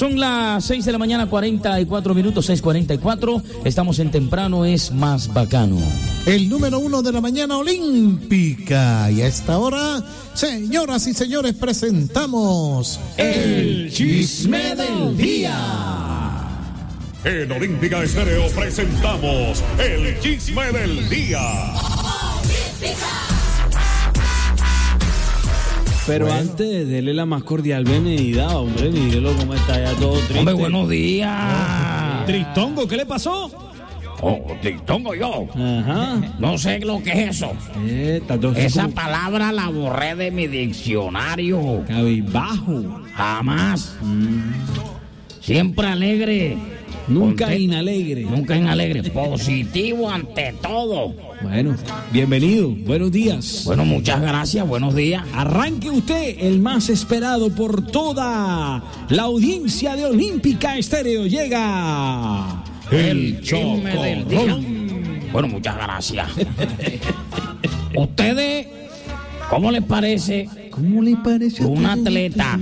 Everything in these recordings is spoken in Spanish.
Son las 6 de la mañana, 44 minutos, 6:44. Estamos en Temprano es Más Bacano. El número 1 de la mañana olímpica. Y a esta hora, señoras y señores, presentamos El Chisme del Día. En Olímpica Estéreo presentamos El Chisme del Día. Pero bueno, antes, dele la más cordial bienvenida, hombre, mírelo cómo está ya todo triste. Hombre, buenos días. Tristongo, ¿qué le pasó? Oh, Tristongo yo. Ajá. No sé lo que es eso. Esa palabra la borré de mi diccionario. Cabizbajo. Jamás. Siempre alegre. Nunca inalegre. Nunca inalegre. Positivo ante todo. Bueno, bienvenido. Buenos días. Bueno, muchas gracias. Buenos días. Arranque usted, el más esperado por toda la audiencia de Olímpica Estéreo. Llega el chisme del día. Bueno, muchas gracias. ¿Ustedes cómo les parece? ¿Cómo le parece? Un atleta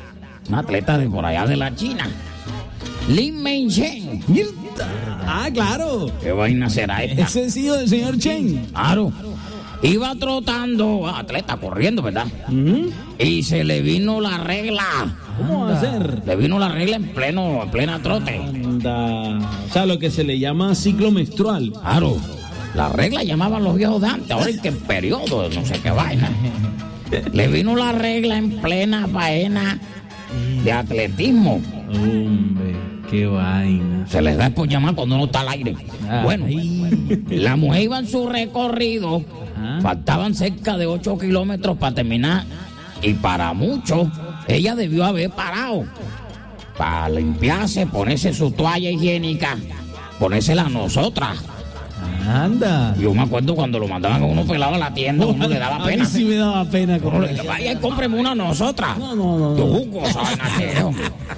de por allá de la China, Lin Mei-chen. Ah, claro. ¿Qué vaina será esta? Ese es hijo del señor Chen. Claro. Iba trotando, atleta, corriendo, ¿verdad? Y se le vino la regla. ¿Cómo va a ser? Le vino la regla en plena trote. Anda. O sea, lo que se le llama ciclo menstrual. Claro. La regla llamaban los viejos de antes, ahora es que en periodo, no sé qué vaina. Le vino la regla en plena faena de atletismo. Hombre, qué vaina. Se les da por llamar cuando uno está al aire. Bueno, la mujer iba en su recorrido. Faltaban cerca de 8 kilómetros para terminar. Y para muchos, ella debió haber parado para limpiarse, ponerse su toalla higiénica, ponérsela a nosotras. Anda. Yo me acuerdo cuando lo mandaban a uno pelado a la tienda, uno le daba pena. A mí sí me daba pena. Vaya, cómpreme una a nosotras. No. Yo jugo, ¿saben?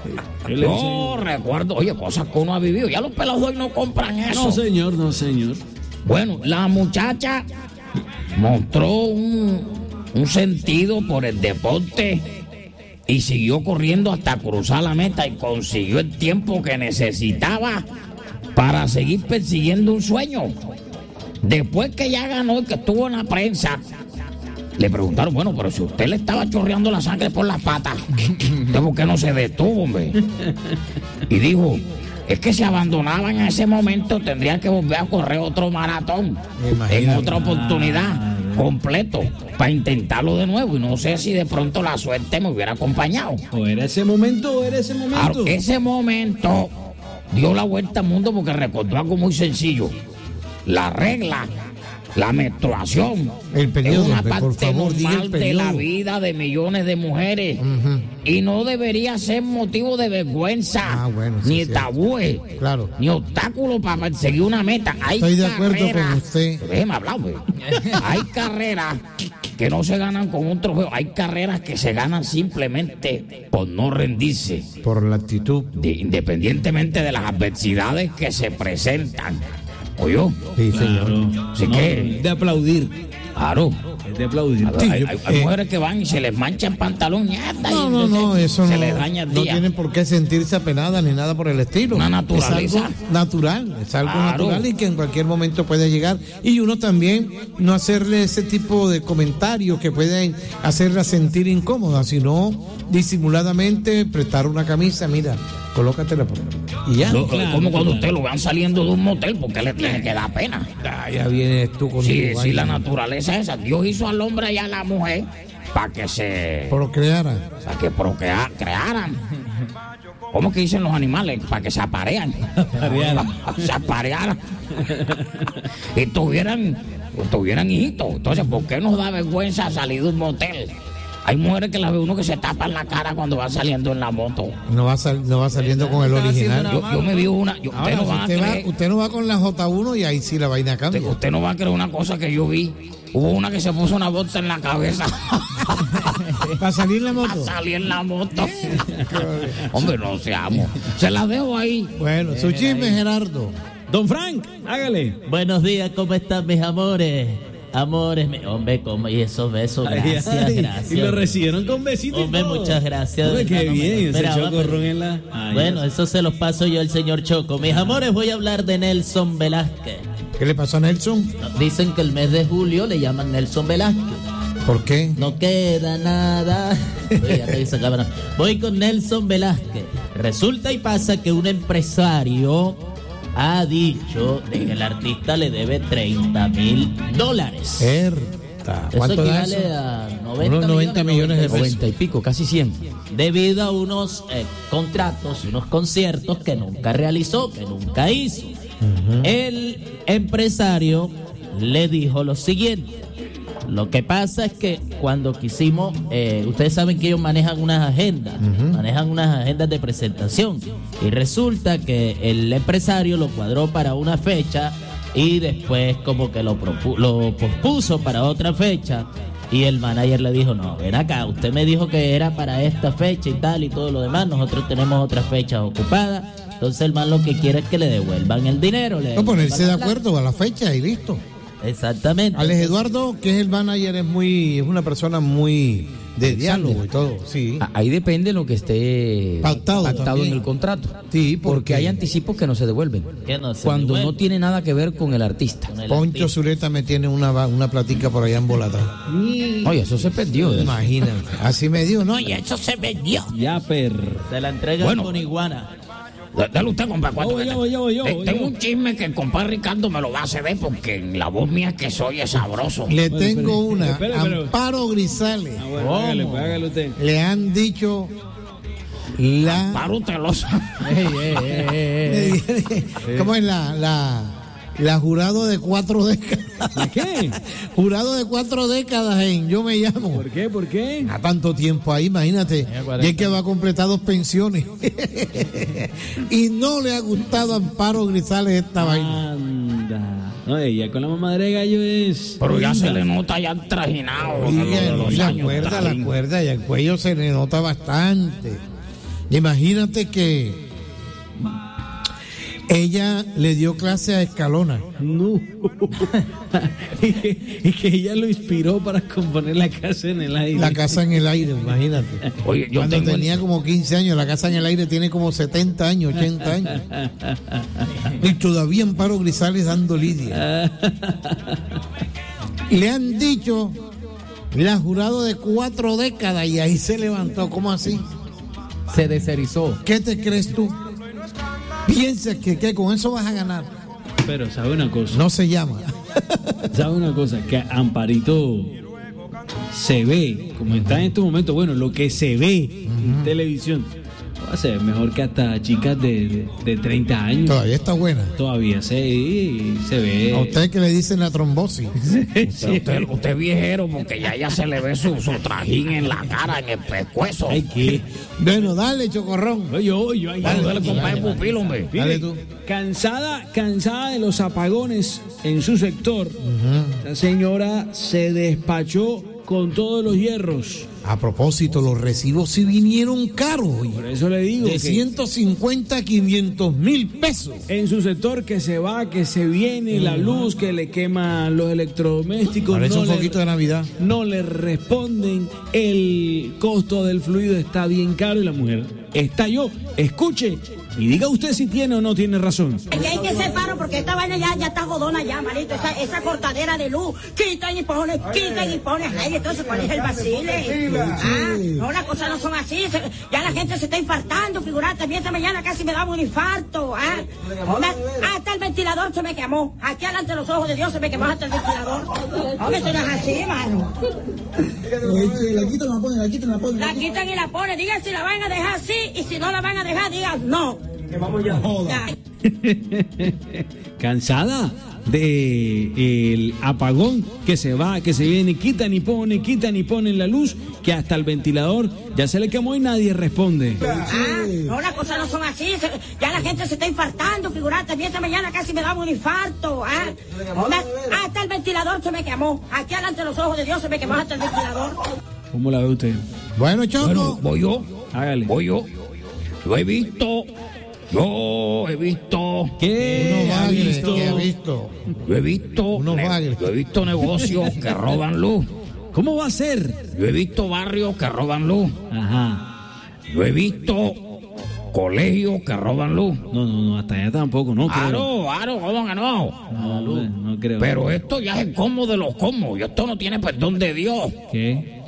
Yo recuerdo, oye, cosas que uno ha vivido. Ya los pelados hoy no compran eso. No, señor. Bueno, la muchacha mostró un sentido por el deporte y siguió corriendo hasta cruzar la meta y consiguió el tiempo que necesitaba para seguir persiguiendo un sueño. Después que ya ganó y que estuvo en la prensa, le preguntaron, bueno, pero si usted le estaba chorreando la sangre por las patas, ¿usted por qué no se detuvo, hombre? Y dijo, es que si abandonaban en ese momento tendrían que volver a correr otro maratón en otra oportunidad completo para intentarlo de nuevo, y no sé si de pronto la suerte me hubiera acompañado. O era ese momento. Claro, ese momento dio la vuelta al mundo porque recordó algo muy sencillo. La regla, la menstruación, el periodo, es una por parte favor, normal de la vida de millones de mujeres. Y no debería ser motivo de vergüenza, ni tabúes, claro, ni obstáculo para perseguir una meta. Estoy de acuerdo con usted. Déjeme hablar, güey. Hay carreras que no se ganan con un trofeo. Hay carreras que se ganan simplemente por no rendirse. Por la actitud. Independientemente de las adversidades que se presentan. ¿Oyó? Sí, señor. Así que... De aplaudir. Claro. Es de aplaudir. Hay mujeres que van y se les mancha el pantalón. No, eso se les daña el día. No tienen por qué sentirse apenadas ni nada por el estilo. Una naturaleza. Es algo natural y que en cualquier momento puede llegar. Y uno también no hacerle ese tipo de comentarios que pueden hacerla sentir incómoda, sino disimuladamente prestar una camisa, mira, colócatela por y ya. Como cuando usted lo vean saliendo de un motel, porque le tiene que dar pena. Ya vienes tú conmigo. Sí, la naturaleza esa. Dios hizo al hombre y a la mujer para que se procrearan. Para que crearan. ¿Cómo que dicen los animales? Para que se aparean. Se aparearan. Y tuvieran hijitos. Entonces, ¿por qué nos da vergüenza salir de un motel? Hay mujeres que las ve uno que se tapan la cara cuando va saliendo en la moto. No va saliendo con el original. Yo me vi una. Usted no va con la J1 y ahí sí la vaina cambia. Usted no va a creer una cosa que yo vi. Hubo una que se puso una bolsa en la cabeza. ¿Para salir en la moto? Para salir en la moto. Hombre, no seamos. Se la dejo ahí. Bueno, su chisme, Gerardo. Don Frank, hágale. Buenos días, ¿cómo están mis amores? Amores, hombre, como y esos besos, gracias, gracias. Y lo recibieron con besitos. Hombre, muchas gracias. Hombre, qué bien, ese chocorrón pero... en la... Bueno, eso se los paso yo al señor Choco. Mis amores, voy a hablar de Nelson Velázquez. ¿Qué le pasó a Nelson? Dicen que el mes de julio le llaman Nelson Velázquez. ¿Por qué? No queda nada. Voy con Nelson Velázquez. Resulta y pasa que un empresario ha dicho de que el artista le debe $30,000. ¿Cuánto Eso da equivale eso? a Unos 90 millones de pesos. 90 y pico, casi 100. Debido a unos contratos, unos conciertos que nunca realizó, que nunca hizo. El empresario le dijo lo siguiente. Lo que pasa es que cuando quisimos, ustedes saben que ellos manejan unas agendas, de presentación, y resulta que el empresario lo cuadró para una fecha y después como que lo pospuso para otra fecha, y el manager le dijo, no, ven acá, usted me dijo que era para esta fecha y tal y todo lo demás, nosotros tenemos otras fechas ocupadas. Entonces el man lo que quiere es que le devuelvan el dinero. No, ponerse de acuerdo a la fecha y listo. Exactamente. Alex Eduardo, que es el manager, es una persona muy de diálogo y todo. Sí. Ahí depende lo que esté pactado en el contrato. Sí, porque hay anticipos que no se devuelven. Cuando no tiene nada que ver con el artista. Poncho Zuleta me tiene una platica por allá en Bolata. Oye, eso se perdió. Imagínate. Así me dijo, no, y eso se perdió. Ya, Se la entregan con iguana. Dale usted, compa. Yo. Tengo un chisme que el compa Ricardo me lo va a ceder porque en la voz mía que soy es sabroso. Le tengo una. Amparo Grisales. Bueno, hágale usted. Le han dicho Amparo Telosa. ¿Cómo es la jurado de 4 décadas? ¿De qué? Jurado de 4 décadas en Yo Me Llamo. ¿Por qué? A tanto tiempo ahí, imagínate. Y es que va a completar 2 pensiones. Y no le ha gustado a Amparo Grisales esta vaina. Anda. No, ella con la mamadera de gallo es... Pero ya se le nota ya trajinado. La cuerda y el cuello se le nota bastante. Imagínate que ella le dio clase a Escalona. No. y que ella lo inspiró para componer La Casa en el Aire. La Casa en el Aire, imagínate. Oye, yo cuando tenía como 15 años, La Casa en el Aire tiene como 70 años, 80 años. Y todavía Amparo Grisales dando lidia. Le han dicho la jurado de 4 décadas y ahí se levantó. ¿Cómo así? Se deserizó. ¿Qué te crees tú? Piensas que con eso vas a ganar. Pero sabe una cosa. No se llama. Sabe una cosa, que Amparito se ve, como está en estos momentos, bueno, lo que se ve en televisión, va a ser mejor que hasta chicas de 30 años. Todavía está buena. Todavía se ve. A usted que le dicen la trombosis. Usted es viejero porque ya se le ve su trajín en la cara, en el pescuezo. Ay, ¿qué? Bueno, dale, Chocorrón. Yo. Dale, compadre Pupilo, hombre. Dale tú. Cansada de los apagones en su sector, la señora se despachó con todos los hierros. A propósito, los recibos sí vinieron caros. Por eso le digo de 150 a 500 mil pesos. En su sector que se va, que se viene, la luz, que le quema los electrodomésticos. Parece un poquito de Navidad. No le responden, el costo del fluido está bien caro y la mujer estalló. Escuche y diga usted si tiene o no tiene razón. Y hay que hacer paro porque esta vaina ya está jodona ya, manito. Esa cortadera de luz, quitan y ponen. Ay, entonces, ¿cuál es el vacile? No, las cosas no son así. Ya la gente se está infartando, figurate. A mí esta mañana casi me daba un infarto. Hasta el ventilador se me quemó. Aquí delante de los ojos de Dios se me quemó hasta el ventilador. Hombre, eso no es así, mano. La quitan y la ponen. Digan si la van a dejar así y si no la van a dejar, digan no. Que vamos ya. Cansada de el apagón que se va, que se viene, quitan y ponen la luz, que hasta el ventilador ya se le quemó y nadie responde. No, las cosas no son así. Ya la gente se está infartando, figurate. A mí esta mañana casi me daba un infarto. Hasta el ventilador se me quemó. Aquí delante de los ojos de Dios se me quemó hasta el ventilador. ¿Cómo la ve usted? Bueno, Choco. Bueno, voy yo. Hágale. Voy yo. Yo he visto Yo he visto... ¿Qué ha visto? ¿Qué ha visto? Yo he visto negocios que roban luz. ¿Cómo va a ser? Yo he visto barrios que roban luz. Ajá. Yo he visto colegios que roban luz. No, hasta allá tampoco, no creo. Claro, ¿cómo que no? No creo. Pero esto ya es el colmo de los colmos. Y esto no tiene perdón de Dios. ¿Qué?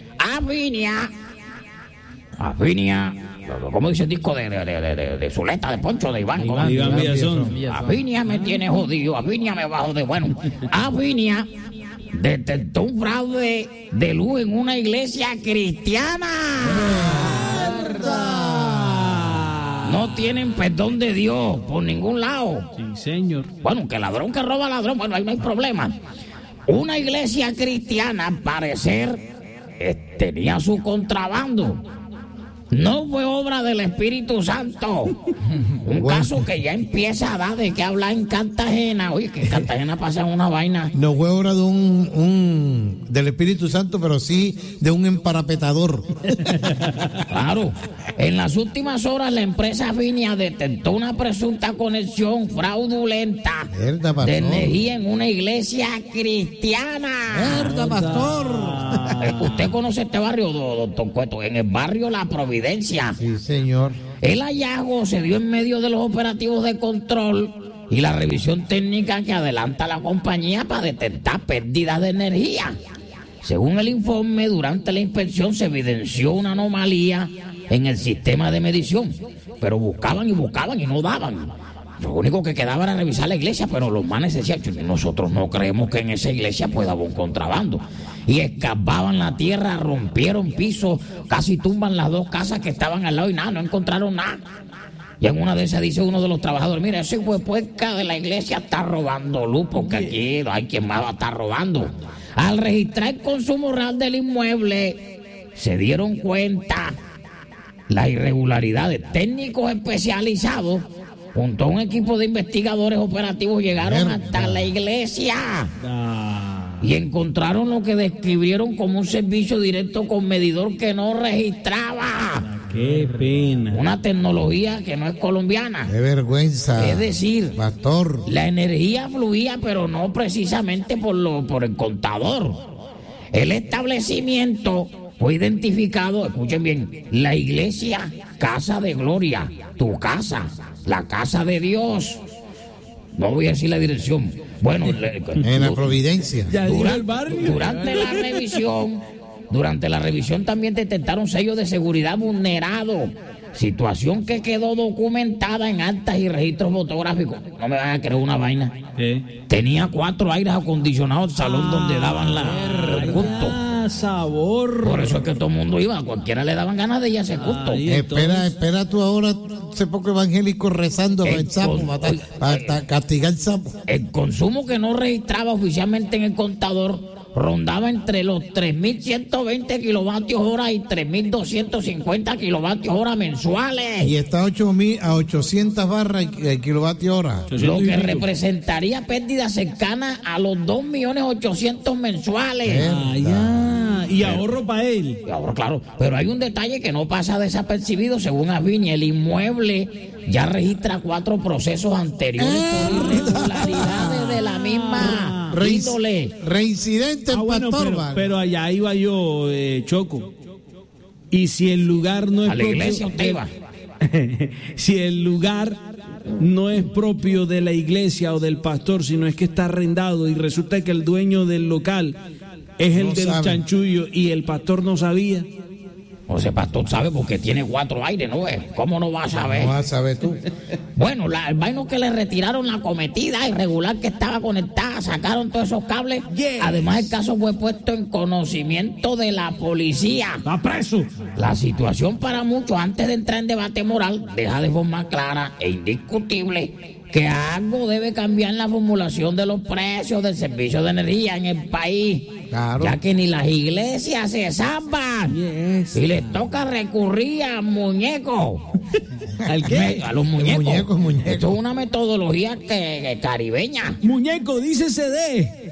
Afinia, ¿cómo dice el disco de Zuleta, de Poncho, de Iván? Iván Villazón. Afinia me tiene jodido, Afinia me bajo de bueno. Afinia detectó un fraude de luz en una iglesia cristiana. No tienen perdón de Dios por ningún lado. Sí, señor. Bueno, que ladrón que roba ladrón, bueno, ahí no hay problema. Una iglesia cristiana, al parecer, tenía su contrabando. No fue obra del Espíritu Santo. Un caso que ya empieza a dar de qué hablar en Cartagena. Oye, que en Cartagena pasa una vaina. No fue obra de del Espíritu Santo, pero sí de un emparapetador. Claro. En las últimas horas la empresa Afinia detectó una presunta conexión fraudulenta de energía en una iglesia cristiana. ¡Verdad, pastor! ¿Usted conoce este barrio, doctor Cueto? En el barrio La Providencia. Sí, señor. El hallazgo se dio en medio de los operativos de control y la revisión técnica que adelanta la compañía para detectar pérdidas de energía. Según el informe, durante la inspección se evidenció una anomalía en el sistema de medición, pero buscaban y no daban. Lo único que quedaba era revisar la iglesia, pero los manes decían, nosotros no creemos que en esa iglesia pueda haber un contrabando. Y excavaban la tierra, rompieron pisos, casi tumban las dos casas que estaban al lado y nada, no encontraron nada. Y en una de esas dice uno de los trabajadores, mira, ese huepuerca de la iglesia está robando luz, porque aquí no hay quien más va a estar robando. Al registrar el consumo real del inmueble, se dieron cuenta las irregularidades. Técnicos especializados junto a un equipo de investigadores operativos llegaron hasta la iglesia y encontraron lo que describieron como un servicio directo con medidor que no registraba. ¡Qué pena! Una tecnología que no es colombiana. ¡Qué vergüenza! Es decir, pastor, la energía fluía, pero no precisamente por el contador. El establecimiento fue identificado, escuchen bien, la iglesia Casa de Gloria, tu casa, la casa de Dios. No voy a decir la dirección. Bueno, en la Providencia. Durante la revisión también detectaron sellos de seguridad vulnerados, situación que quedó documentada en actas y registros fotográficos. No me van a creer una vaina. Tenía 4 aires acondicionados el salón donde daban el culto. Sabor. Por eso es que todo el mundo iba, a cualquiera le daban ganas de ir a ese culto. Espera tú ahora, ese poco evangélico rezando para el sapo, para castigar el sapo. El consumo que no registraba oficialmente en el contador rondaba entre los 3.120 kilovatios hora y 3.250 kilovatios hora mensuales. Y está a 800 barras el kilovatio hora. Lo que representaría pérdidas cercanas a los 2.800.000 mensuales. Y ahorro para él. Ahorro, claro. Pero hay un detalle que no pasa desapercibido. Según Afinia, el inmueble ya registra 4 procesos anteriores por irregularidades de la misma índole. Reincidente en pastor. Pero allá iba yo, Choco. Y si el lugar no es a la iglesia usted iba. Si el lugar no es propio de la iglesia o del pastor, sino es que está arrendado y resulta que el dueño del local es el del chanchullo y el pastor no sabía. O sea, pastor sabe porque tiene 4 aires, ¿no es? ¿Cómo no va a saber? No vas a saber tú. Bueno, el vaino que le retiraron la cometida irregular que estaba conectada, sacaron todos esos cables. Además, el caso fue puesto en conocimiento de la policía. ¡Está preso! La situación para muchos, antes de entrar en debate moral, deja de forma clara e indiscutible que algo debe cambiar en la formulación de los precios del servicio de energía en el país. Claro. Ya que ni las iglesias se salvan. Y les toca recurrir a muñecos. ¿Al qué? A los muñecos. Muñecos. Esto es una metodología caribeña. Muñeco, dice CD.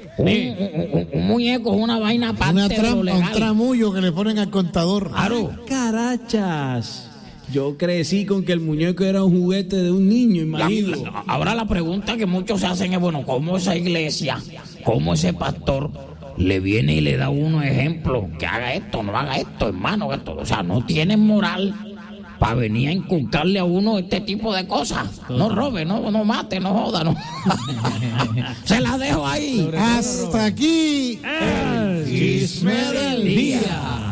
Un muñeco es una vaina aparte de lo legal. Un tramullo que le ponen al contador. Claro. Carachas. Yo crecí con que el muñeco era un juguete de un niño, imagínate. Ahora la pregunta que muchos se hacen es, bueno, ¿cómo esa iglesia, cómo ese pastor le viene y le da a uno ejemplo? Que haga esto, no haga esto, hermano. Esto, o sea, no tienen moral para venir a inculcarle a uno este tipo de cosas. No robe, no mate, no joda, no. Se la dejo ahí. Hasta aquí el chisme del día.